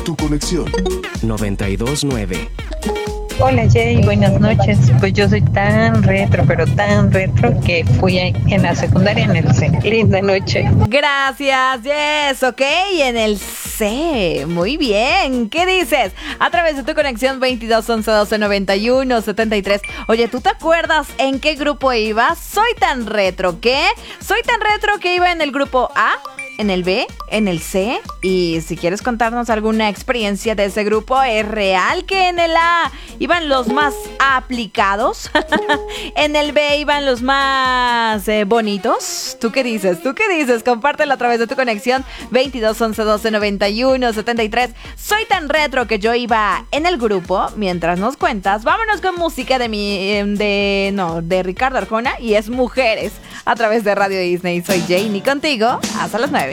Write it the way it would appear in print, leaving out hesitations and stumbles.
tu conexión. 92.9. Hola Jay, buenas noches. Pues yo soy tan retro, pero tan retro que fui en la secundaria en el C. Linda noche. Gracias, yes, ok, en el C. Muy bien, ¿qué dices? A través de tu conexión 22 11 12 91 73. Oye, ¿tú te acuerdas en qué grupo ibas? Soy tan retro, ¿qué? Soy tan retro que iba en el grupo A, en el B, en el C. Y si quieres contarnos alguna experiencia de ese grupo, es real que en el A iban los más aplicados. En el B iban los más bonitos. ¿Tú qué dices? ¿Tú qué dices? Compártelo a través de tu conexión 22 11 12 91 73. Soy tan retro que yo iba en el grupo. Mientras nos cuentas, vámonos con música de Ricardo Arjona, y es Mujeres, a través de Radio Disney. Soy Janie contigo hasta las 9.